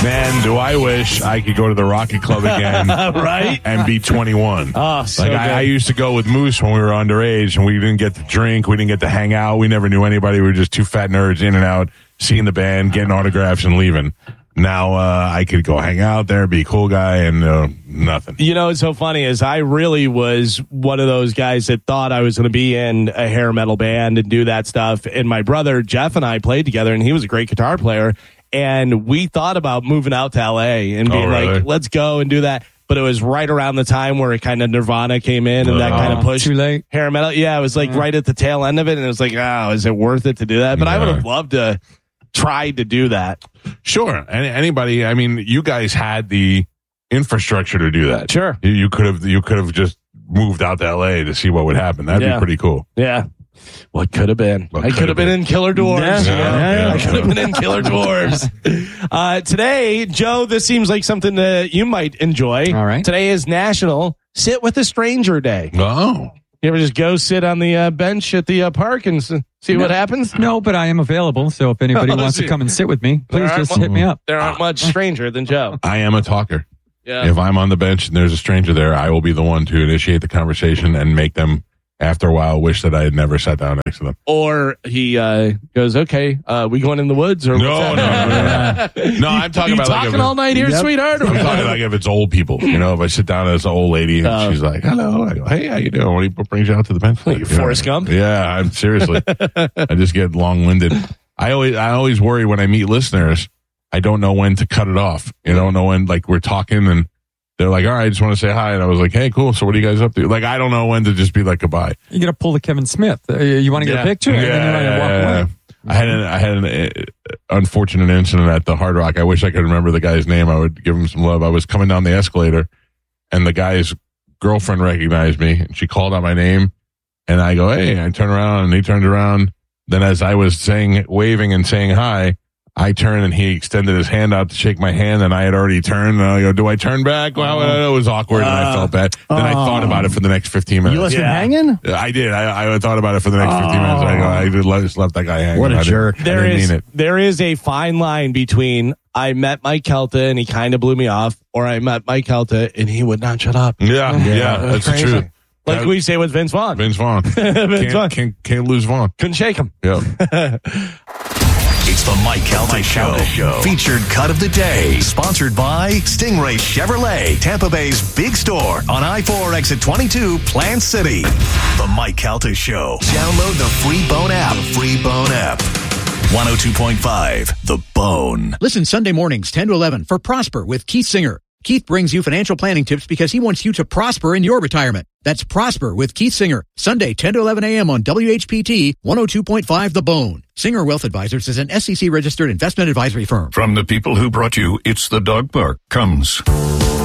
Man, do I wish I could go to the Rocket Club again, right? And be 21. Oh, so like I used to go with Moose when we were underage, and we didn't get to drink, we didn't get to hang out, we never knew anybody. We were just two fat nerds in and out, seeing the band, getting autographs, and leaving. Now I could go hang out there, be a cool guy, and nothing. You know, what's so funny is I really was one of those guys that thought I was going to be in a hair metal band and do that stuff. And my brother Jeff and I played together, and he was a great guitar player. And we thought about moving out to LA and being like, let's go and do that. But it was right around the time where it kind of Nirvana came in and that kind of pushed too late. Hair metal. Yeah, it was like right at the tail end of it. And it was like, is it worth it to do that? But I would have loved to try to do that. Sure. And anybody, I mean, you guys had the infrastructure to do that. Sure. You could have just moved out to LA to see what would happen. That'd be pretty cool. Yeah. What could have been? I could have been in Killer Dwarves. I could have been in Killer Dwarves. Today, Joe, this seems like something that you might enjoy. All right. Today is National Sit with a Stranger Day. Oh. You ever just go sit on the bench at the park and see what happens? No, but I am available. So if anybody wants to come and sit with me, please just hit me up. There aren't much stranger than Joe. I am a talker. Yeah. If I'm on the bench and there's a stranger there, I will be the one to initiate the conversation and make them, after a while, wish that I had never sat down next to them. Or he goes, okay, we going in the woods? Or No, I'm talking about talking like all night here, sweetheart? I'm talking like if it's old people. You know, if I sit down as an old lady and she's like, hello, I go, hey, how you doing? What brings you out to the bench? You Forrest Gump? Yeah, I'm seriously. I just get long-winded. I always worry when I meet listeners, I don't know when to cut it off. You don't know when, like, we're talking and they're like, all right, I just want to say hi. And I was like, hey, cool. So what are you guys up to? Like, I don't know when to just be like, goodbye. You got to pull the Kevin Smith. You want to get a picture? And then you walk away. I had an unfortunate incident at the Hard Rock. I wish I could remember the guy's name. I would give him some love. I was coming down the escalator and the guy's girlfriend recognized me and she called out my name and I go, hey, I turned around and he turned around. Then as I was waving and saying hi, I turned and he extended his hand out to shake my hand and I had already turned. And I go, do I turn back? Well, it was awkward and I felt bad. Then I thought about it for the next 15 minutes. You left him hanging? I did. I thought about it for the next 15 minutes. I just left that guy hanging. What a jerk. There is a fine line between I met Mike Kelta and he kind of blew me off, or I met Mike Kelta and he would not shut up. Yeah, that's the truth. Like we say with Vince Vaughn. Vince Vaughn. Can't lose Vaughn. Couldn't shake him. Yeah. It's the Mike Calta Show. Featured cut of the day. Sponsored by Stingray Chevrolet, Tampa Bay's big store on I-4 exit 22, Plant City. The Mike Calta Show. Download the free Bone app. 102.5 The Bone. Listen Sunday mornings 10 to 11 for Prosper with Keith Singer. Keith brings you financial planning tips because he wants you to prosper in your retirement. That's Prosper with Keith Singer. Sunday, 10 to 11 a.m. on WHPT 102.5 The Bone. Singer Wealth Advisors is an SEC-registered investment advisory firm. From the people who brought you It's the Dog Park comes